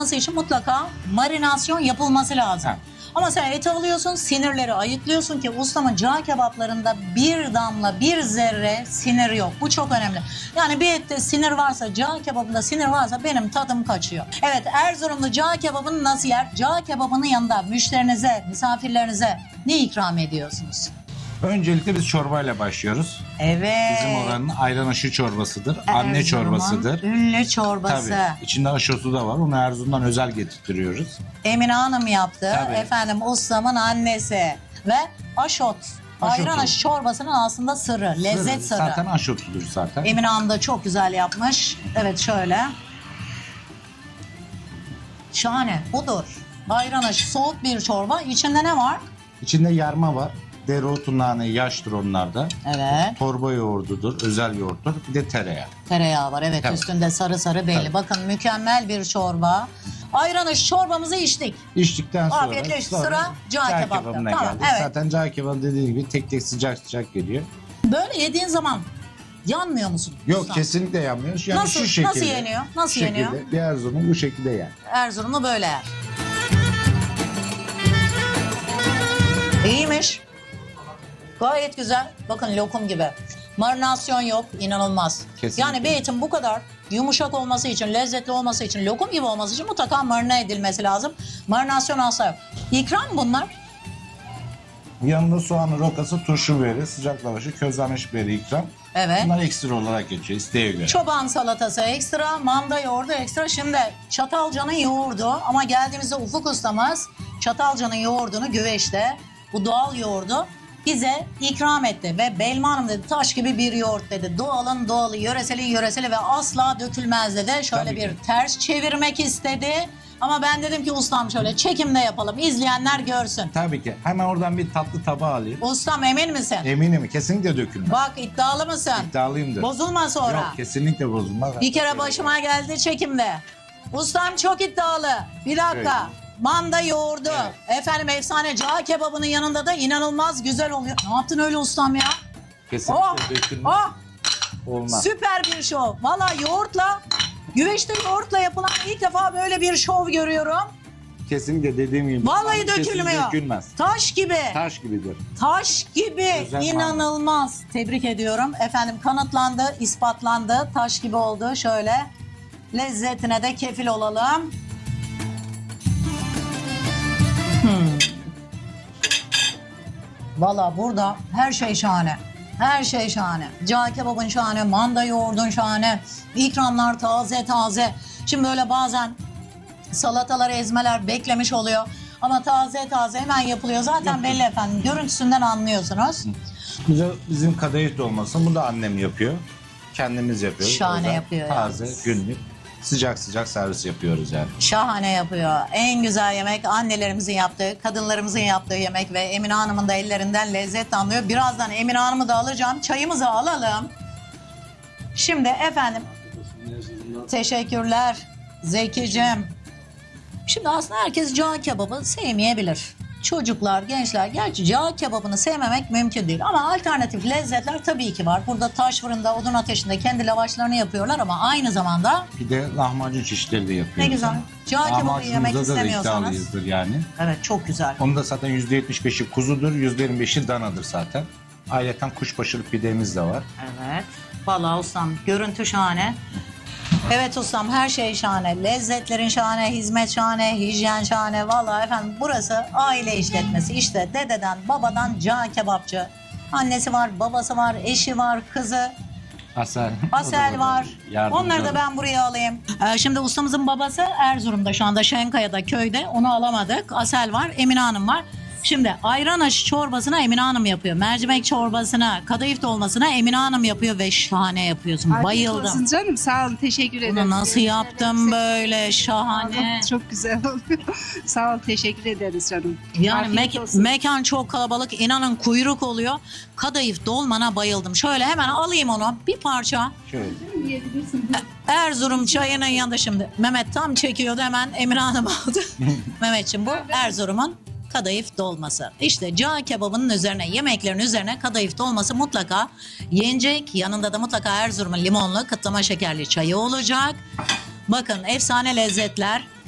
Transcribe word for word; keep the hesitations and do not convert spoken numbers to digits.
için mutlaka marinasyon yapılması lazım. Ha. Ama sen eti alıyorsun, sinirleri ayıklıyorsun ki ustamın cağ kebaplarında bir damla, bir zerre sinir yok. Bu çok önemli. Yani bir ette sinir varsa, cağ kebabında sinir varsa benim tadım kaçıyor. Evet, Erzurumlu cağ kebabını nasıl yer? Cağ kebabının yanında müşterinize, misafirlerinize ne ikram ediyorsunuz? Öncelikle biz çorbayla başlıyoruz. Evet. Bizim oranın ayran aşı çorbasıdır. Anne Erzurum'un çorbasıdır. ünlü çorbası. Tabii. İçinde aşotu da var. Onu Erzurum'dan özel getirtiyoruz. Emine Hanım yaptı. Tabii. Efendim ustamın annesi. Ve aşot. Ayran Aşotu. aşı çorbasının aslında sırrı. Lezzet sırrı. Zaten aşotudur zaten. Emine Hanım da çok güzel yapmış. Evet şöyle. Şahane. Budur. Ayran aşı soğuk bir çorba. İçinde ne var? İçinde yarma var. Dereotu, nane, yaştır onlarda. Evet. Torba yoğurdudur, özel yoğurttur. Bir de tereyağı. Tereyağı var. Evet, Tabii. üstünde sarı sarı belli. Tabii. Bakın mükemmel bir çorba. Ayran aşı çorbamızı içtik. İçtikten sonra, Afiyetle içtik. sonra Sıra cağ kebapta. kebabına Tamam, geldik. evet. Zaten cağ kebabı dediğim gibi tek tek sıcak sıcak geliyor. Böyle yediğin zaman yanmıyor musun? Yok ustam? kesinlikle yanmıyor. Yani Nasıl- şu şekilde. nasıl yeniyor? Nasıl şu yeniyor? şekilde. Bir Erzurum'u bu şekilde yer. Erzurumlu böyle yer. İyiymiş. Gayet güzel. Bakın lokum gibi. Marinasyon yok. İnanılmaz. Kesinlikle. Yani bir etin bu kadar yumuşak olması için, lezzetli olması için, lokum gibi olması için mutlaka marine edilmesi lazım. Marinasyon asla yok. İkram bunlar. Yanında soğanı, rokası, turşu biberi, sıcak lavaşı, közlenmiş biberi ikram. Evet. Bunlar ekstra olarak geçiyor isteğe göre. Çoban salatası ekstra, manda yoğurdu ekstra. Şimdi Çatalca'nın yoğurdu ama geldiğimizde Ufuk ustamız Çatalca'nın yoğurdunu güveçte, bu doğal yoğurdu bize ikram etti. Ve Belma Hanım dedi taş gibi bir yoğurt dedi. Doğalın doğalı, yöreseli yöreseli ve asla dökülmez dedi. Şöyle Tabii bir ki. ters çevirmek istedi. Ama ben dedim ki ustam şöyle çekimde yapalım, izleyenler görsün. Tabii ki. Hemen oradan bir tatlı tabağı alayım. Ustam emin misin? Eminim kesinlikle dökülmez. Bak iddialı mısın? İddialıyımdır. Bozulma sonra. Yok kesinlikle bozulmaz. Bir kere başıma geldi çekimde. Ustam çok iddialı. Bir dakika. Evet. Manda yoğurdu. Efendim efsane cağ kebabının yanında da inanılmaz güzel oluyor. Ne yaptın öyle ustam ya? Kesinlikle Oh, dökülmez. oh, Olmaz. süper bir şov. Valla yoğurtla, güveçte yoğurtla yapılan ilk defa böyle bir şov görüyorum. Kesinlikle dediğim gibi. Vallahi Kesinlikle dökülmüyor. dökülmez. Taş gibi. Taş gibidir. Taş gibi. Özel İnanılmaz. Tebrik ediyorum. Efendim kanıtlandı, ispatlandı. Taş gibi oldu. Şöyle lezzetine de kefil olalım. Hmm. Valla burada her şey şahane. Her şey şahane. Cağ kebabın şahane, manda yoğurdun şahane. İkramlar taze taze. Şimdi böyle bazen salatalar, ezmeler beklemiş oluyor. Ama taze taze hemen yapılıyor. Zaten belli efendim. Görüntüsünden anlıyorsunuz. Bize, bizim kadayıf dolması. Bu da annem yapıyor. Kendimiz yapıyoruz. Şahane Özel, yapıyor Taze, yalnız. günlük. Sıcak sıcak servis yapıyoruz yani. Şahane yapıyor. En güzel yemek annelerimizin yaptığı, kadınlarımızın yaptığı yemek ve Emine Hanım'ın da ellerinden lezzet damlıyor. Birazdan Emine Hanım'ı da alacağım. Çayımızı alalım. Şimdi efendim teşekkürler Zekicim. Şimdi aslında herkes cağ kebabı sevmeyebilir. Çocuklar, gençler gerçi cağ kebabını sevmemek mümkün değil. Ama alternatif lezzetler tabii ki var. Burada taş fırında, odun ateşinde kendi lavaşlarını yapıyorlar ama aynı zamanda Bir de lahmacun çeşitleri de yapıyoruz. ne güzel. Cağ kebabı yemek Lahmacunumuzda da istemiyorsanız. iddialıyızdır yani. Evet çok güzel. Onun da zaten yüzde yetmiş beşi kuzudur, yüzde yirmi beşi danadır zaten. Ayrıca kuşbaşılı pidemiz de var. Evet. Vallahi ustam görüntü şahane. Evet ustam her şey şahane. Lezzetlerin şahane, hizmet şahane, hijyen şahane. Vallahi efendim burası aile işletmesi. İşte dededen, babadan cağ kebapçı. Annesi var, babası var, eşi var, kızı. Asel. Asel var. Yardımcı Onları da olur. ben buraya alayım. Ee, şimdi ustamızın babası Erzurum'da şu anda Şenkaya'da köyde. Onu alamadık. Asel var, Emine Hanım var. Şimdi ayran aşı çorbasına Emine Hanım yapıyor. Mercimek çorbasına, kadayıf dolmasına Emine Hanım yapıyor ve şahane yapıyorsun. Afiyet Bayıldım. olsun canım, sağ olun, teşekkür ederim. Bunu nasıl yaptım böyle şahane. Çok güzel oluyor. Sağ ol, teşekkür ederiz canım. Yani Afiyet mek- olsun. mekan çok kalabalık. İnanın kuyruk oluyor. Kadayıf dolmana bayıldım. Şöyle hemen alayım onu. Bir parça. Şöyle. Yiyebilirsin. Erzurum çayının yanında şimdi. Mehmet tam çekiyordu hemen Emine Hanım aldı. Mehmetciğim bu Erzurum'un kadayıf dolması. İşte cağ kebabının üzerine, yemeklerin üzerine kadayıf dolması mutlaka yenecek. Yanında da mutlaka Erzurum'un limonlu kıtlama şekerli çayı olacak. Bakın efsane lezzetler.